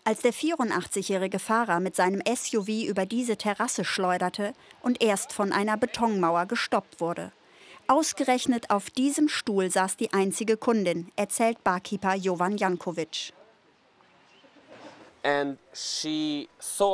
Als der 84-jährige Fahrer mit seinem SUV über diese Terrasse schleuderte und erst von einer Betonmauer gestoppt wurde. Ausgerechnet auf diesem Stuhl saß die einzige Kundin, erzählt Barkeeper Jovan Jankovic. Sie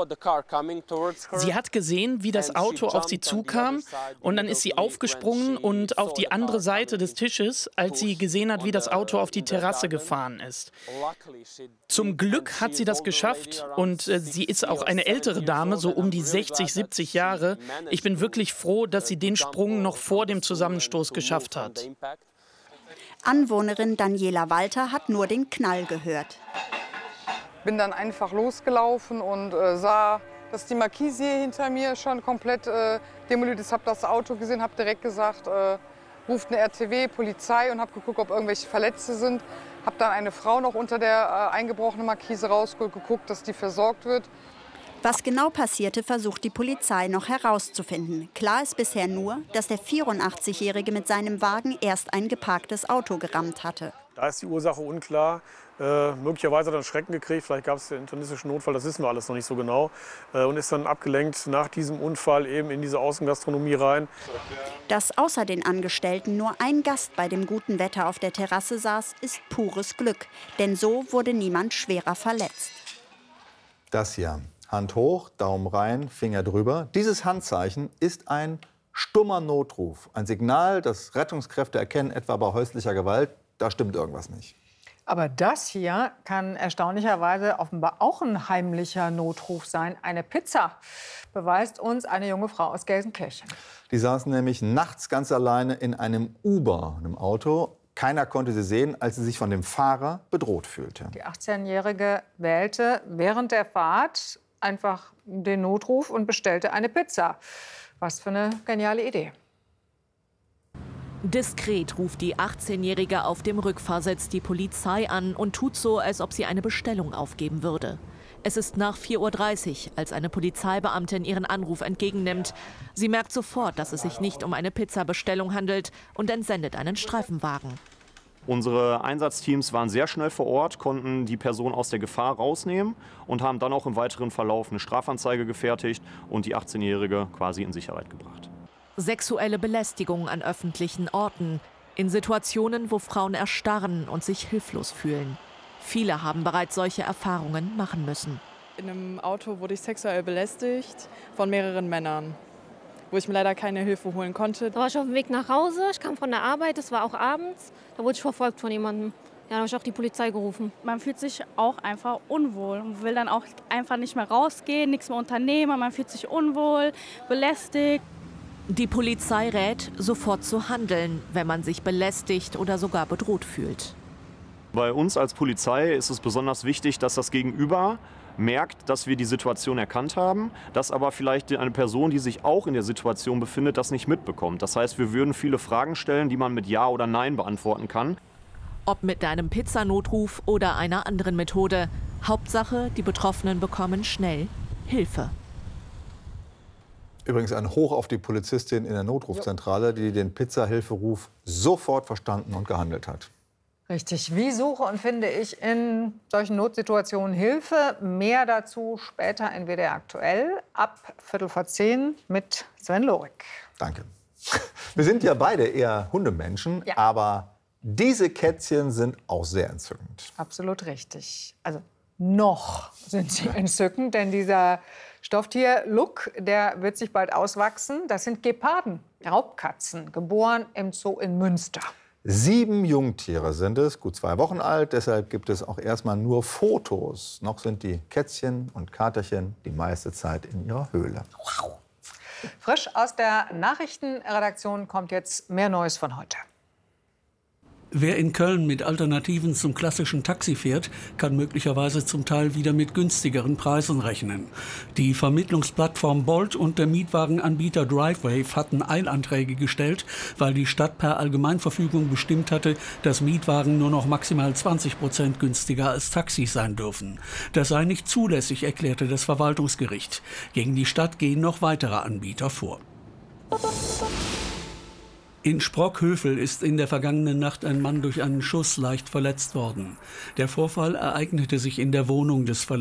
hat gesehen, wie das Auto auf sie zukam, und dann ist sie aufgesprungen und auf die andere Seite des Tisches, als sie gesehen hat, wie das Auto auf die Terrasse gefahren ist. Zum Glück hat sie das geschafft, und sie ist auch eine ältere Dame, so um die 60, 70 Jahre. Ich bin wirklich froh, dass sie den Sprung noch vor dem Zusammenstoß geschafft hat. Anwohnerin Daniela Walter hat nur den Knall gehört. Bin dann einfach losgelaufen und sah, dass die Markise hier hinter mir schon komplett demoliert ist. Habe das Auto gesehen, habe direkt gesagt, ruft eine RTW, Polizei, und habe geguckt, ob irgendwelche Verletzte sind. Habe dann eine Frau noch unter der eingebrochenen Markise rausgeholt, geguckt, dass die versorgt wird. Was genau passierte, versucht die Polizei noch herauszufinden. Klar ist bisher nur, dass der 84-Jährige mit seinem Wagen erst ein geparktes Auto gerammt hatte. Da ist die Ursache unklar. Möglicherweise hat er einen Schrecken gekriegt, vielleicht gab es den internistischen Notfall, das wissen wir alles noch nicht so genau. Und ist dann abgelenkt nach diesem Unfall eben in diese Außengastronomie rein. Dass außer den Angestellten nur ein Gast bei dem guten Wetter auf der Terrasse saß, ist pures Glück. Denn so wurde niemand schwerer verletzt. Das hier. Hand hoch, Daumen rein, Finger drüber. Dieses Handzeichen ist ein stummer Notruf. Ein Signal, das Rettungskräfte erkennen, etwa bei häuslicher Gewalt. Da stimmt irgendwas nicht. Aber das hier kann erstaunlicherweise offenbar auch ein heimlicher Notruf sein. Eine Pizza, beweist uns eine junge Frau aus Gelsenkirchen. Die saß nämlich nachts ganz alleine in einem Uber, einem Auto. Keiner konnte sie sehen, als sie sich von dem Fahrer bedroht fühlte. Die 18-Jährige wählte während der Fahrt einfach den Notruf und bestellte eine Pizza. Was für eine geniale Idee. Diskret ruft die 18-Jährige auf dem Rückfahrsitz die Polizei an und tut so, als ob sie eine Bestellung aufgeben würde. Es ist nach 4:30 Uhr, als eine Polizeibeamtin ihren Anruf entgegennimmt. Sie merkt sofort, dass es sich nicht um eine Pizzabestellung handelt, und entsendet einen Streifenwagen. Unsere Einsatzteams waren sehr schnell vor Ort, konnten die Person aus der Gefahr rausnehmen und haben dann auch im weiteren Verlauf eine Strafanzeige gefertigt und die 18-Jährige quasi in Sicherheit gebracht. Sexuelle Belästigung an öffentlichen Orten, in Situationen, wo Frauen erstarren und sich hilflos fühlen. Viele haben bereits solche Erfahrungen machen müssen. In einem Auto wurde ich sexuell belästigt von mehreren Männern, wo ich mir leider keine Hilfe holen konnte. Da war ich auf dem Weg nach Hause, ich kam von der Arbeit, es war auch abends. Da wurde ich verfolgt von jemandem. Ja, da habe ich auch die Polizei gerufen. Man fühlt sich auch einfach unwohl und will dann auch einfach nicht mehr rausgehen, nichts mehr unternehmen. Man fühlt sich unwohl, belästigt. Die Polizei rät, sofort zu handeln, wenn man sich belästigt oder sogar bedroht fühlt. Bei uns als Polizei ist es besonders wichtig, dass das Gegenüber merkt, dass wir die Situation erkannt haben, dass aber vielleicht eine Person, die sich auch in der Situation befindet, das nicht mitbekommt. Das heißt, wir würden viele Fragen stellen, die man mit Ja oder Nein beantworten kann. Ob mit einem Pizzanotruf oder einer anderen Methode. Hauptsache, die Betroffenen bekommen schnell Hilfe. Übrigens ein Hoch auf die Polizistin in der Notrufzentrale, die den Pizzahilferuf sofort verstanden und gehandelt hat. Richtig. Wie suche und finde ich in solchen Notsituationen Hilfe? Mehr dazu später in WDR aktuell ab 9:15 mit Sven Lorik. Danke. Wir sind ja beide eher Hundemenschen, ja. Aber diese Kätzchen sind auch sehr entzückend. Absolut richtig. Also noch sind sie entzückend, denn dieser Stofftier-Look, der wird sich bald auswachsen. Das sind Geparden, Raubkatzen, geboren im Zoo in Münster. 7 Jungtiere sind es, gut 2 Wochen alt. Deshalb gibt es auch erstmal nur Fotos. Noch sind die Kätzchen und Katerchen die meiste Zeit in ihrer Höhle. Wow. Frisch aus der Nachrichtenredaktion kommt jetzt mehr Neues von heute. Wer in Köln mit Alternativen zum klassischen Taxi fährt, kann möglicherweise zum Teil wieder mit günstigeren Preisen rechnen. Die Vermittlungsplattform Bolt und der Mietwagenanbieter Drivewave hatten Eilanträge gestellt, weil die Stadt per Allgemeinverfügung bestimmt hatte, dass Mietwagen nur noch maximal 20% günstiger als Taxis sein dürfen. Das sei nicht zulässig, erklärte das Verwaltungsgericht. Gegen die Stadt gehen noch weitere Anbieter vor. In Sprockhövel ist in der vergangenen Nacht ein Mann durch einen Schuss leicht verletzt worden. Der Vorfall ereignete sich in der Wohnung des